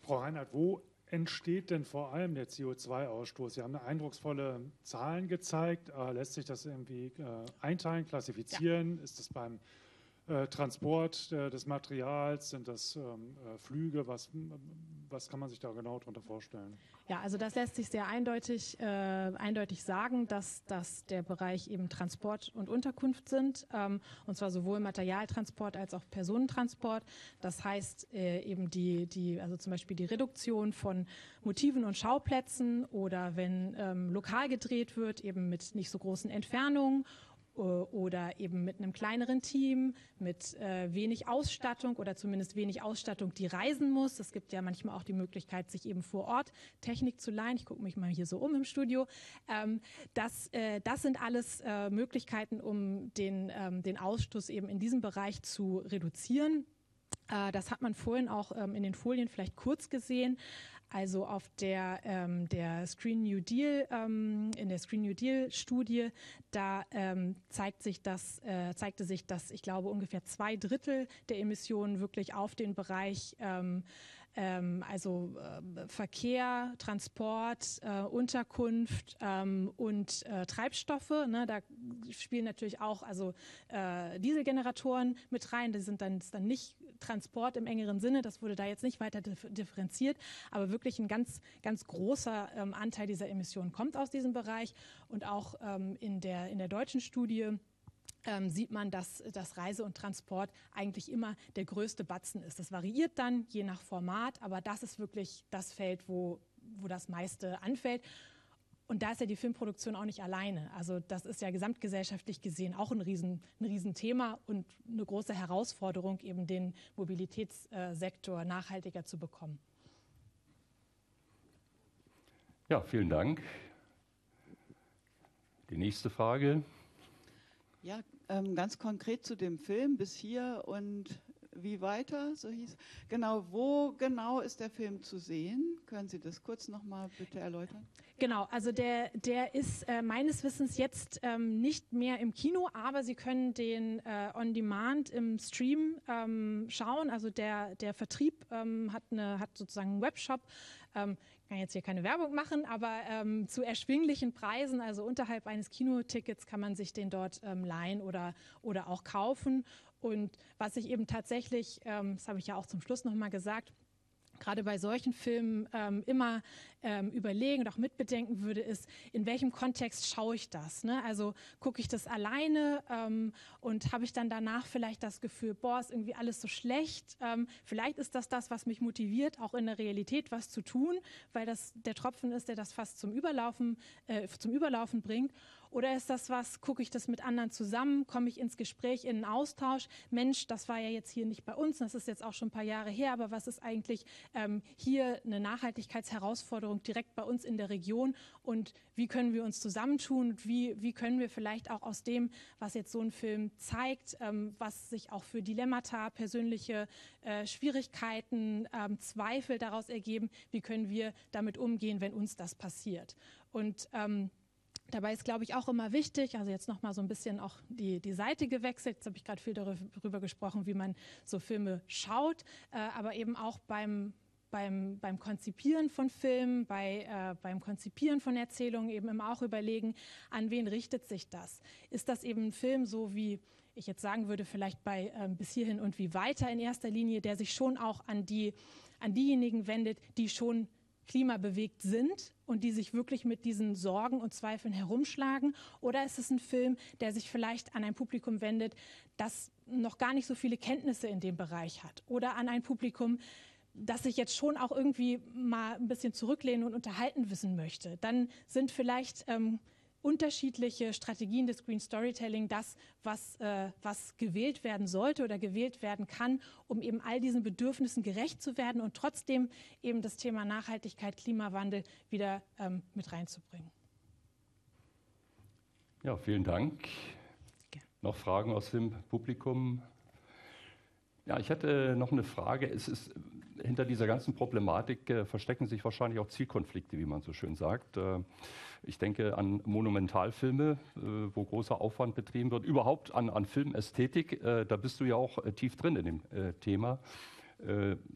Frau Reinhardt, wo entsteht denn vor allem der CO2-Ausstoß? Sie haben eindrucksvolle Zahlen gezeigt. Lässt sich das irgendwie einteilen, klassifizieren? Ja. Ist das beim Transport des Materials? Sind das Flüge? Was kann man sich da genau darunter vorstellen? Ja, also das lässt sich sehr eindeutig sagen, dass das der Bereich eben Transport und Unterkunft sind, und zwar sowohl Materialtransport als auch Personentransport. Das heißt eben also zum Beispiel die Reduktion von Motiven und Schauplätzen oder wenn lokal gedreht wird, eben mit nicht so großen Entfernungen oder eben mit einem kleineren Team, mit wenig Ausstattung oder zumindest wenig Ausstattung, die reisen muss. Es gibt ja manchmal auch die Möglichkeit, sich eben vor Ort Technik zu leihen. Ich gucke mich mal hier so um im Studio. Das sind alles Möglichkeiten, um den Ausstoß eben in diesem Bereich zu reduzieren. Das hat man vorhin auch in den Folien vielleicht kurz gesehen. Also auf der Green New Deal, in der Green New Deal Studie, da zeigte sich, dass ich glaube ungefähr 2/3 der Emissionen wirklich auf den Bereich Verkehr, Transport, Unterkunft und Treibstoffe. Ne? Da spielen natürlich auch Dieselgeneratoren mit rein. Das ist dann nicht Transport im engeren Sinne. Das wurde da jetzt nicht weiter differenziert, aber wirklich ein ganz, ganz großer Anteil dieser Emissionen kommt aus diesem Bereich. Und auch in der deutschen Studie sieht man, dass das Reise und Transport eigentlich immer der größte Batzen ist. Das variiert dann je nach Format, aber das ist wirklich das Feld, wo das meiste anfällt. Und da ist ja die Filmproduktion auch nicht alleine. Also das ist ja gesamtgesellschaftlich gesehen auch ein Riesenthema und eine große Herausforderung, eben den Mobilitätssektor nachhaltiger zu bekommen. Ja, vielen Dank. Die nächste Frage. Ja, ganz konkret zu dem Film bis hier und wie weiter, so hieß. Genau, wo genau ist der Film zu sehen? Können Sie das kurz noch mal bitte erläutern? Genau, also der ist meines Wissens jetzt nicht mehr im Kino, aber Sie können den on Demand im Stream schauen. Also der Vertrieb hat sozusagen einen Webshop. Ich kann jetzt hier keine Werbung machen, aber zu erschwinglichen Preisen, also unterhalb eines Kinotickets, kann man sich den dort leihen oder auch kaufen. Und was ich eben tatsächlich, das habe ich ja auch zum Schluss nochmal gesagt, gerade bei solchen Filmen immer überlegen und auch mitbedenken würde, ist, in welchem Kontext schaue ich das? Ne? Also gucke ich das alleine und habe ich dann danach vielleicht das Gefühl, boah, ist irgendwie alles so schlecht. Vielleicht ist das, was mich motiviert, auch in der Realität was zu tun, weil das der Tropfen ist, der das fast zum Überlaufen bringt. Oder ist das was, gucke ich das mit anderen zusammen, komme ich ins Gespräch, in einen Austausch? Mensch, das war ja jetzt hier nicht bei uns, das ist jetzt auch schon ein paar Jahre her, aber was ist eigentlich hier eine Nachhaltigkeitsherausforderung direkt bei uns in der Region und wie können wir uns zusammentun und wie können wir vielleicht auch aus dem, was jetzt so ein Film zeigt, was sich auch für Dilemmata, persönliche Schwierigkeiten, Zweifel daraus ergeben, wie können wir damit umgehen, wenn uns das passiert? Und dabei ist, glaube ich, auch immer wichtig, also jetzt nochmal so ein bisschen auch die Seite gewechselt, jetzt habe ich gerade viel darüber gesprochen, wie man so Filme schaut, aber eben auch beim Konzipieren von Filmen, beim Konzipieren von Erzählungen eben immer auch überlegen, an wen richtet sich das? Ist das eben ein Film, so wie ich jetzt sagen würde, vielleicht bei Bis hierhin und wie weiter in erster Linie, der sich schon auch an diejenigen wendet, die schon klimabewegt sind und die sich wirklich mit diesen Sorgen und Zweifeln herumschlagen? Oder ist es ein Film, der sich vielleicht an ein Publikum wendet, das noch gar nicht so viele Kenntnisse in dem Bereich hat? Oder an ein Publikum, das sich jetzt schon auch irgendwie mal ein bisschen zurücklehnen und unterhalten wissen möchte? Dann sind vielleicht unterschiedliche Strategien des Green Storytelling das, was gewählt werden sollte oder gewählt werden kann, um eben all diesen Bedürfnissen gerecht zu werden und trotzdem eben das Thema Nachhaltigkeit, Klimawandel wieder mit reinzubringen. Ja, vielen Dank. Noch Fragen aus dem Publikum? Ja, ich hätte noch eine Frage. Hinter dieser ganzen Problematik verstecken sich wahrscheinlich auch Zielkonflikte, wie man so schön sagt. Ich denke an Monumentalfilme, wo großer Aufwand betrieben wird. Überhaupt an Filmästhetik, da bist du ja auch tief drin in dem Thema.